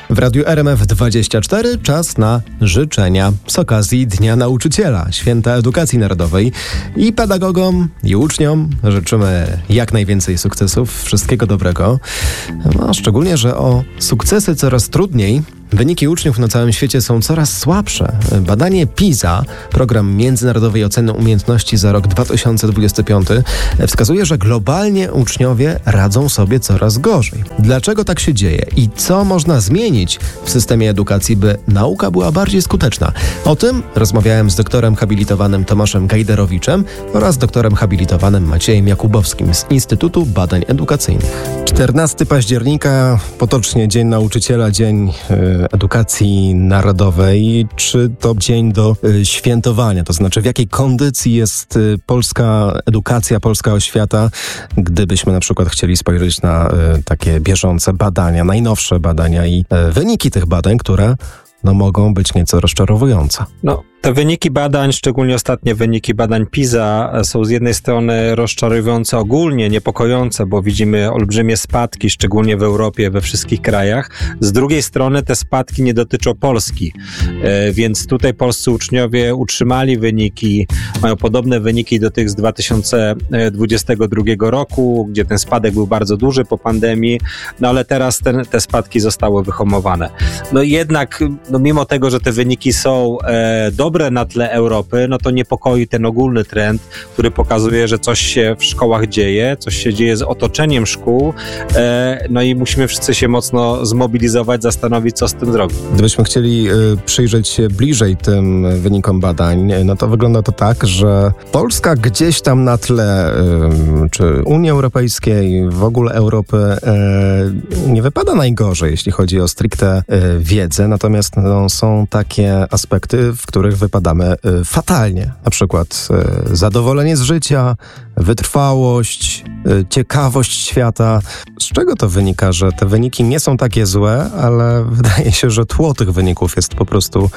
W Radiu RMF24 czas na życzenia z okazji Dnia Nauczyciela, Święta Edukacji Narodowej. I pedagogom, i uczniom życzymy jak najwięcej sukcesów, wszystkiego dobrego. No, szczególnie, że o sukcesy coraz trudniej. Wyniki uczniów na całym świecie są coraz słabsze. Badanie PISA, program międzynarodowej oceny umiejętności za rok 2025, wskazuje, że globalnie uczniowie radzą sobie coraz gorzej. Dlaczego tak się dzieje i co można zmienić w systemie edukacji, by nauka była bardziej skuteczna? O tym rozmawiałem z doktorem habilitowanym Tomaszem Gajderowiczem oraz doktorem habilitowanym Maciejem Jakubowskim z Instytutu Badań Edukacyjnych. 14 października, potocznie Dzień Nauczyciela, Dzień Edukacji Narodowej. Czy to dzień do świętowania? To znaczy, w jakiej kondycji jest polska edukacja, polska oświata, gdybyśmy na przykład chcieli spojrzeć na takie bieżące badania, najnowsze badania i wyniki tych badań, które mogą być nieco rozczarowujące. Te wyniki badań, szczególnie ostatnie wyniki badań PISA, są z jednej strony rozczarowujące ogólnie, niepokojące, bo widzimy olbrzymie spadki, szczególnie w Europie, we wszystkich krajach. Z drugiej strony te spadki nie dotyczą Polski, więc tutaj polscy uczniowie utrzymali wyniki, mają podobne wyniki do tych z 2022 roku, gdzie ten spadek był bardzo duży po pandemii, ale teraz te spadki zostały wyhamowane. Jednak, mimo tego, że te wyniki są dobre na tle Europy, to niepokoi ten ogólny trend, który pokazuje, że coś się w szkołach dzieje, coś się dzieje z otoczeniem szkół, i musimy wszyscy się mocno zmobilizować, zastanowić, co z tym zrobić. Gdybyśmy chcieli przyjrzeć się bliżej tym wynikom badań, to wygląda to tak, że Polska gdzieś tam na tle czy Unii Europejskiej, w ogóle Europy nie wypada najgorzej, jeśli chodzi o stricte wiedzę, natomiast są takie aspekty, w których wypadamy fatalnie. Na przykład zadowolenie z życia, wytrwałość, ciekawość świata. Z czego to wynika, że te wyniki nie są takie złe, ale wydaje się, że tło tych wyników jest po prostu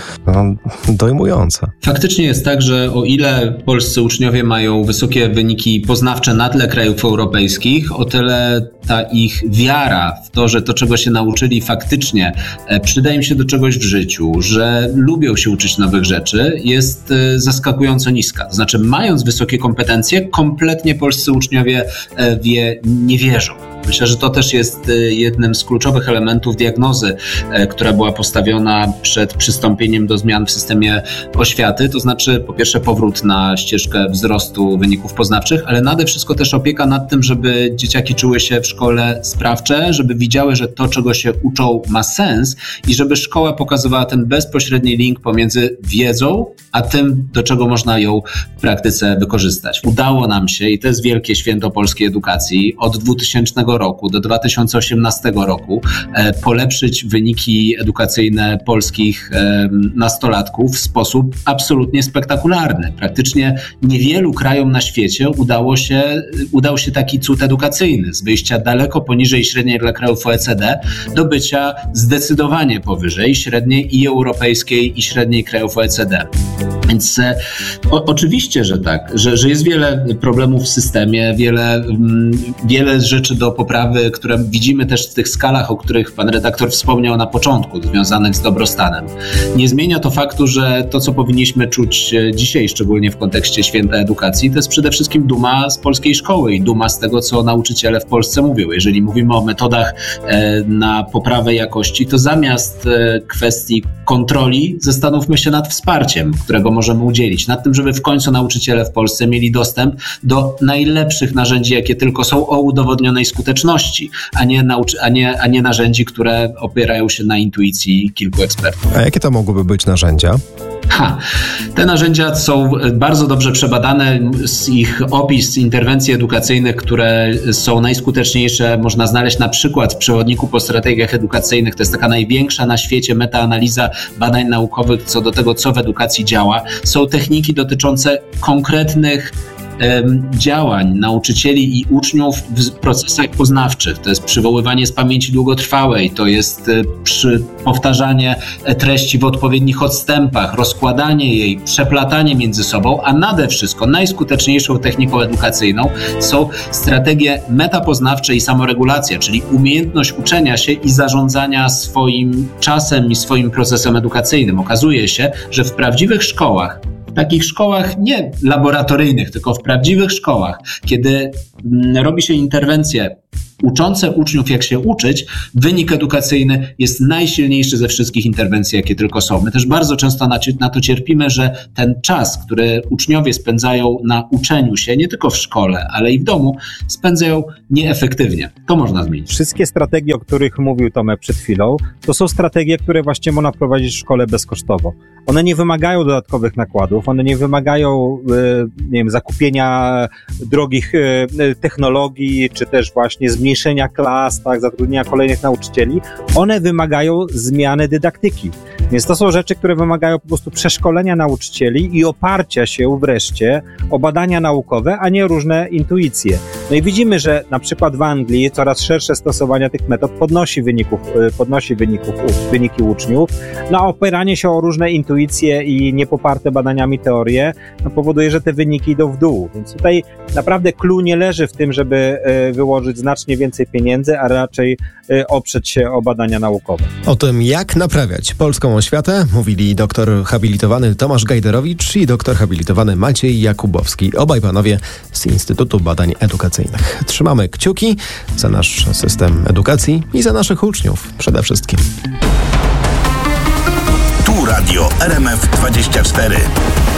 dojmujące. Faktycznie jest tak, że o ile polscy uczniowie mają wysokie wyniki poznawcze na tle krajów europejskich, o tyle ta ich wiara w to, że to, czego się nauczyli, faktycznie przyda im się do czegoś w życiu, że lubią się uczyć nowych rzeczy, jest zaskakująco niska. To znaczy, mając wysokie kompetencje, kompletnie polscy uczniowie nie wierzą. Myślę, że to też jest jednym z kluczowych elementów diagnozy, która była postawiona przed przystąpieniem do zmian w systemie oświaty. To znaczy, po pierwsze, powrót na ścieżkę wzrostu wyników poznawczych, ale nade wszystko też opieka nad tym, żeby dzieciaki czuły się w szkole sprawcze, żeby widziały, że to, czego się uczą, ma sens i żeby szkoła pokazywała ten bezpośredni link pomiędzy wiedzą, a tym, do czego można ją w praktyce wykorzystać. Udało nam się, i to jest wielkie święto polskiej edukacji, od 2000 roku do 2018 roku polepszyć wyniki edukacyjne polskich nastolatków w sposób absolutnie spektakularny. Praktycznie niewielu krajom na świecie udał się taki cud edukacyjny, z wyjścia daleko poniżej średniej dla krajów OECD do bycia zdecydowanie powyżej średniej i europejskiej, i średniej krajów OECD. Więc oczywiście, że tak, że jest wiele problemów w systemie, wiele rzeczy do poprawy, które widzimy też w tych skalach, o których pan redaktor wspomniał na początku, związanych z dobrostanem. Nie zmienia to faktu, że to, co powinniśmy czuć dzisiaj, szczególnie w kontekście Święta Edukacji, to jest przede wszystkim duma z polskiej szkoły i duma z tego, co nauczyciele w Polsce mówią. Jeżeli mówimy o metodach na poprawę jakości, to zamiast kwestii kontroli zastanówmy się nad wsparciem, którego możemy udzielić, nad tym, żeby w końcu nauczyciele w Polsce mieli dostęp do najlepszych narzędzi, jakie tylko są, o udowodnionej skuteczności, a nie narzędzi, które opierają się na intuicji kilku ekspertów. A jakie to mogłyby być narzędzia? Te narzędzia są bardzo dobrze przebadane. Ich opis interwencji edukacyjnych, które są najskuteczniejsze, można znaleźć na przykład w przewodniku po strategiach edukacyjnych. To jest taka największa na świecie metaanaliza badań naukowych co do tego, co w edukacji działa. Są techniki dotyczące konkretnych działań nauczycieli i uczniów w procesach poznawczych. To jest przywoływanie z pamięci długotrwałej, to jest powtarzanie treści w odpowiednich odstępach, rozkładanie jej, przeplatanie między sobą, a nade wszystko najskuteczniejszą techniką edukacyjną są strategie metapoznawcze i samoregulacja, czyli umiejętność uczenia się i zarządzania swoim czasem i swoim procesem edukacyjnym. Okazuje się, że w prawdziwych szkołach, w takich szkołach nie laboratoryjnych, tylko w prawdziwych szkołach, kiedy robi się interwencje uczące uczniów, jak się uczyć, wynik edukacyjny jest najsilniejszy ze wszystkich interwencji, jakie tylko są. My też bardzo często na to cierpimy, że ten czas, który uczniowie spędzają na uczeniu się, nie tylko w szkole, ale i w domu, spędzają nieefektywnie. To można zmienić. Wszystkie strategie, o których mówił Tomek przed chwilą, to są strategie, które właściwie można prowadzić w szkole bezkosztowo. One nie wymagają dodatkowych nakładów, one nie wymagają zakupienia drogich technologii, czy też właśnie zmniejszenia klas, zatrudnienia kolejnych nauczycieli. One wymagają zmiany dydaktyki. Więc to są rzeczy, które wymagają po prostu przeszkolenia nauczycieli i oparcia się wreszcie o badania naukowe, a nie różne intuicje. No i widzimy, że na przykład w Anglii coraz szersze stosowanie tych metod podnosi wyniki uczniów. No a opieranie się o różne intuicje i niepoparte badaniami teorie powoduje, że te wyniki idą w dół. Więc tutaj naprawdę clue nie leży w tym, żeby wyłożyć znacznie więcej pieniędzy, a raczej oprzeć się o badania naukowe. O tym, jak naprawiać polską oświatę, mówili doktor habilitowany Tomasz Gajderowicz i doktor habilitowany Maciej Jakubowski. Obaj panowie z Instytutu Badań Edukacyjnych. Trzymamy kciuki za nasz system edukacji i za naszych uczniów przede wszystkim. Tu Radio RMF 24.